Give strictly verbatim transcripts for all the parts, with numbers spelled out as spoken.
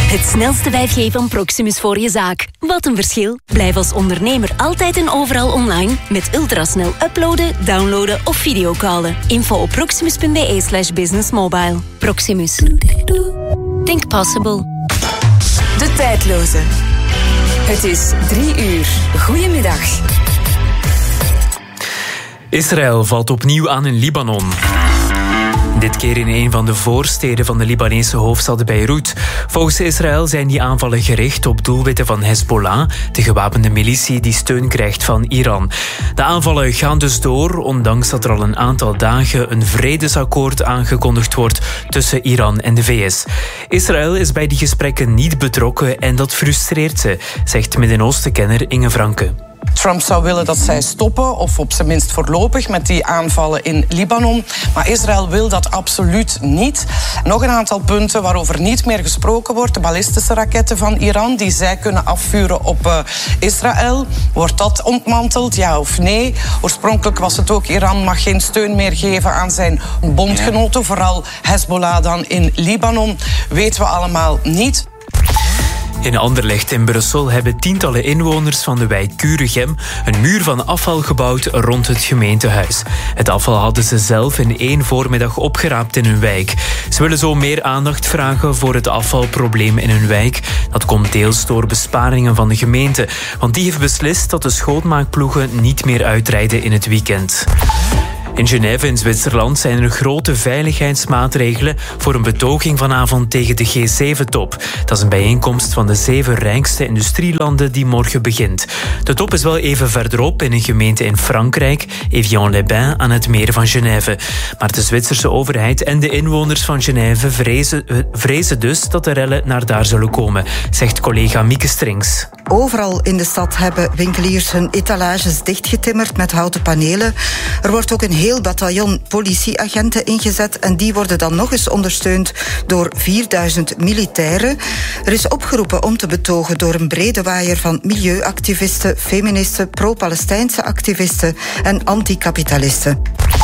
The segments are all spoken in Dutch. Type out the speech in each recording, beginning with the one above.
Het snelste vijf G van Proximus voor je zaak. Wat een verschil. Blijf als ondernemer altijd en overal online met ultrasnel uploaden, downloaden of videocallen. Info op proximus.be slash businessmobile. Proximus. Think possible. De tijdloze. Het is drie uur. Goedemiddag. Israël valt opnieuw aan in Libanon. Dit keer in een van de voorsteden van de Libanese hoofdstad Beirut. Volgens Israël zijn die aanvallen gericht op doelwitten van Hezbollah, de gewapende militie die steun krijgt van Iran. De aanvallen gaan dus door, ondanks dat er al een aantal dagen een vredesakkoord aangekondigd wordt tussen Iran en de V S. Israël is bij die gesprekken niet betrokken en dat frustreert ze, zegt Midden-Oosten-kenner Inge Franke. Trump zou willen dat zij stoppen, of op zijn minst voorlopig, met die aanvallen in Libanon. Maar Israël wil dat absoluut niet. Nog een aantal punten waarover niet meer gesproken wordt. De ballistische raketten van Iran, die zij kunnen afvuren op uh, Israël. Wordt dat ontmanteld, ja of nee? Oorspronkelijk was het ook, Iran mag geen steun meer geven aan zijn bondgenoten. Vooral Hezbollah dan in Libanon. Weten we allemaal niet. In Anderlecht in Brussel hebben tientallen inwoners van de wijk Kuregem een muur van afval gebouwd rond het gemeentehuis. Het afval hadden ze zelf in één voormiddag opgeraapt in hun wijk. Ze willen zo meer aandacht vragen voor het afvalprobleem in hun wijk. Dat komt deels door besparingen van de gemeente, want die heeft beslist dat de schoonmaakploegen niet meer uitrijden in het weekend. In Genève in Zwitserland zijn er grote veiligheidsmaatregelen voor een betoging vanavond tegen de G zeven top. Dat is een bijeenkomst van de zeven rijkste industrielanden die morgen begint. De top is wel even verderop in een gemeente in Frankrijk, Evian-les-Bains, aan het meer van Genève. Maar de Zwitserse overheid en de inwoners van Genève vrezen, vrezen dus dat de rellen naar daar zullen komen, zegt collega Mieke Strings. Overal in de stad hebben winkeliers hun etalages dichtgetimmerd met houten panelen. Er wordt ook een heel bataljon politieagenten ingezet en die worden dan nog eens ondersteund door vierduizend militairen. Er is opgeroepen om te betogen door een brede waaier van milieuactivisten, feministen, pro-Palestijnse activisten en anticapitalisten.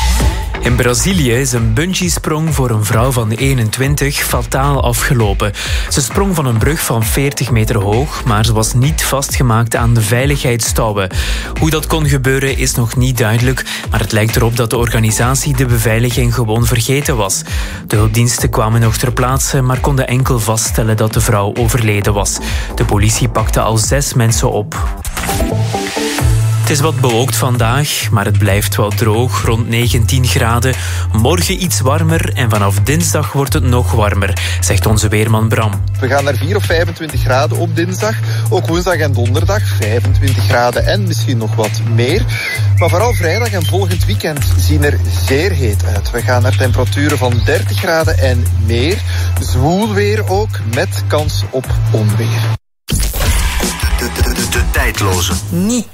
In Brazilië is een bungee-sprong voor een vrouw van eenentwintig fataal afgelopen. Ze sprong van een brug van veertig meter hoog, maar ze was niet vastgemaakt aan de veiligheidstouwen. Hoe dat kon gebeuren is nog niet duidelijk, maar het lijkt erop dat de organisatie de beveiliging gewoon vergeten was. De hulpdiensten kwamen nog ter plaatse, maar konden enkel vaststellen dat de vrouw overleden was. De politie pakte al zes mensen op. Het is wat bewolkt vandaag, maar het blijft wel droog, rond negentien graden. Morgen iets warmer en vanaf dinsdag wordt het nog warmer, zegt onze weerman Bram. We gaan naar vier of vijfentwintig graden op dinsdag. Ook woensdag en donderdag vijfentwintig graden en misschien nog wat meer. Maar vooral vrijdag en volgend weekend zien er zeer heet uit. We gaan naar temperaturen van dertig graden en meer. Zwoel weer ook, met kans op onweer. De, de, de, de tijdloze. Niet